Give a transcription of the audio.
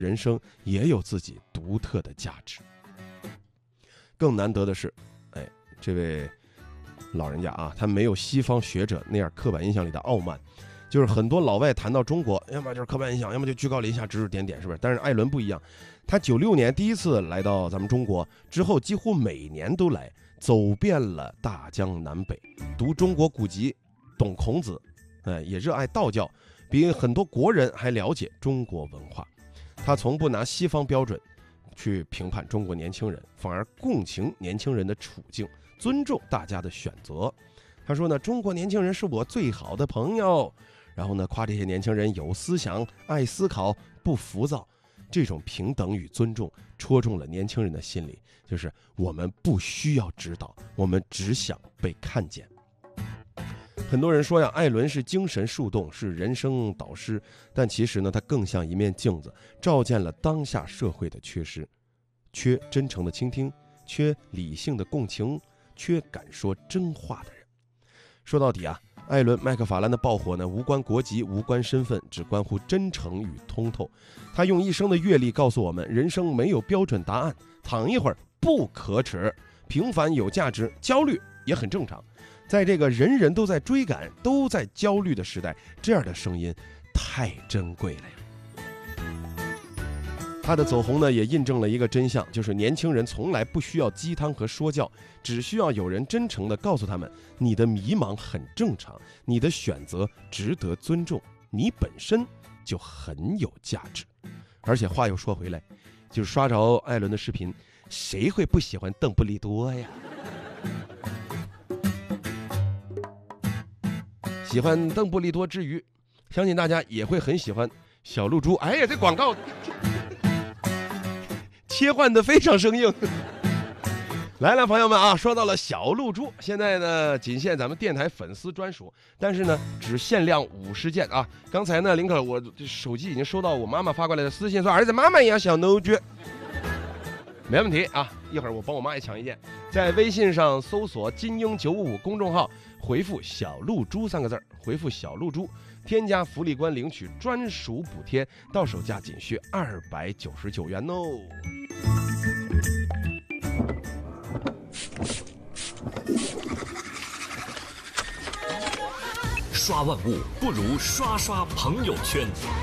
人生也有自己独特的价值。更难得的是，这位老人家啊，他没有西方学者那样刻板印象里的傲慢，就是很多老外谈到中国，要么就是刻板印象，要么就居高临下指指点点，是不是？但是艾伦不一样，他96年第一次来到咱们中国之后，几乎每年都来，走遍了大江南北，读中国古籍，懂孔子，也热爱道教，比很多国人还了解中国文化。他从不拿西方标准去评判中国年轻人，反而共情年轻人的处境，尊重大家的选择。他说呢，中国年轻人是我最好的朋友，然后呢，夸这些年轻人有思想、爱思考、不浮躁。这种平等与尊重戳中了年轻人的心里，就是我们不需要指导，我们只想被看见。很多人说呀，艾伦是精神树洞，是人生导师，但其实呢，他更像一面镜子，照见了当下社会的缺失，缺真诚的倾听，缺理性的共情，缺敢说真话的人。说到底啊，艾伦·麦克法兰的爆火呢，无关国籍，无关身份，只关乎真诚与通透。他用一生的阅历告诉我们，人生没有标准答案，躺一会儿不可耻，平凡有价值，焦虑也很正常。在这个人人都在追赶、都在焦虑的时代，这样的声音太珍贵了呀。他的走红呢，也印证了一个真相，就是年轻人从来不需要鸡汤和说教，只需要有人真诚地告诉他们，你的迷茫很正常，你的选择值得尊重，你本身就很有价值。而且话又说回来，就是刷着艾伦的视频，谁会不喜欢邓布利多呀？喜欢邓布利多之余，相信大家也会很喜欢小露珠。哎呀，这广告切换的非常生硬。来了，朋友们啊，说到了小露珠，现在呢仅限咱们电台粉丝专属，但是呢只限量50件啊。刚才呢林可我手机已经收到我妈妈发过来的私信，说儿子妈妈也要小露珠，没问题啊，一会儿我帮我妈也抢一件。在微信上搜索金鹰955公众号，回复小露珠3个字，回复小露珠，添加福利关领取专属补贴，到手价仅需299元哦。 刷万物不如刷刷朋友圈，